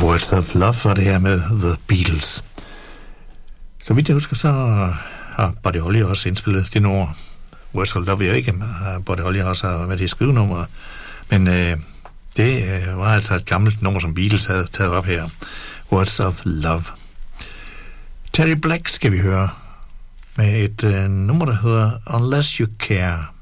Words of Love var det her med The Beatles. Så vidt jeg husker, så har Buddy Holly også indspillet det nummer. Words of Love, jeg ikke, Buddy Holly også har været i skrivenummer. Men det var altså et gammelt nummer, som Beatles havde taget op her. Words of Love. Terry Black skal vi høre med et nummer, der hedder Unless You Care.